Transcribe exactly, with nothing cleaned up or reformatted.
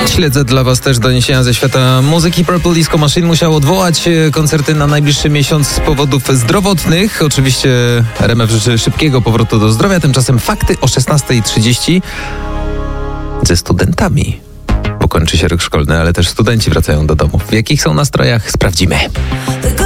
Śledzę dla Was też doniesienia ze świata muzyki. Purple Disco Machine musiał odwołać koncerty na najbliższy miesiąc z powodów zdrowotnych. Oczywiście R M F życzy szybkiego powrotu do zdrowia. Tymczasem fakty o szesnasta trzydzieści ze studentami. Pokończy się rok szkolny, ale też studenci wracają do domów. W jakich są nastrojach? Sprawdzimy.